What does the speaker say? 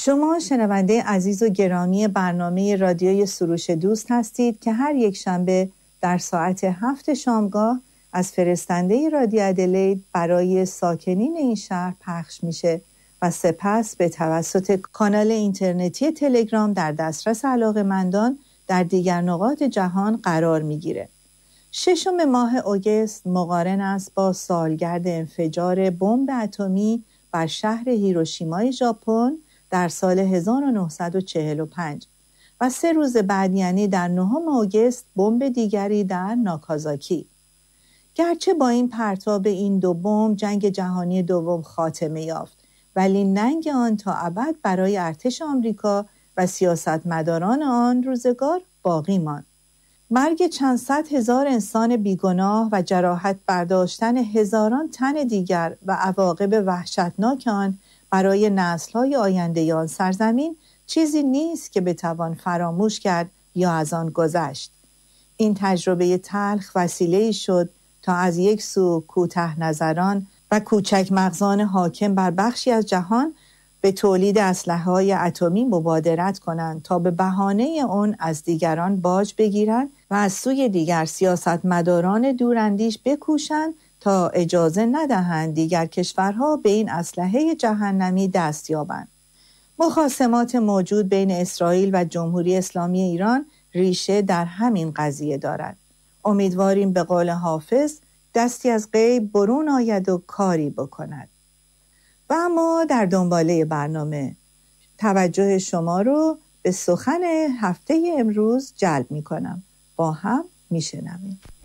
شما شنونده عزیز و گرامی برنامه رادیوی سروش دوست هستید که هر یک شنبه در ساعت 7 شامگاه از فرستنده رادیو ادلید برای ساکنین این شهر پخش میشه و سپس به توسط کانال اینترنتی تلگرام در دسترس علاقه‌مندان در دیگر نقاط جهان قرار میگیره. 6 ماه اوگست مقارن است با سالگرد انفجار بمب اتمی بر شهر هیروشیما ژاپن در سال 1945 و 3 روز بعد یعنی در 9 اوگست بمب دیگری در ناکازاکی. گرچه با این پرتاب این دو بمب جنگ جهانی دوم خاتمه یافت، ولی ننگ آن تا ابد برای ارتش آمریکا و سیاستمداران آن روزگار باقی ماند. مرگ چند صد هزار انسان بیگناه و جراحت برداشتن هزاران تن دیگر و عواقب وحشتناک آن برای نسل‌های آینده آن سرزمین چیزی نیست که بتوان فراموش کرد یا از آن گذشت. این تجربه تلخ وسیله‌ای شد تا از یک سو کوته نظران و کوچک مغزان حاکم بر بخشی از جهان به تولید اسلحه‌های اتمی مبادرت کنند تا به بهانه آن از دیگران باج بگیرند و از سوی دیگر سیاستمداران دوراندیش بکوشند تا اجازه ندهند دیگر کشورها به این اسلحه جهنمی دست یابند. مخاصمات موجود بین اسرائیل و جمهوری اسلامی ایران ریشه در همین قضیه دارد. امیدواریم به قول حافظ دستی از غیب برون آید و کاری بکند. و اما در دنباله برنامه توجه شما رو به سخن هفته امروز جلب می کنم. با هم می شنویم.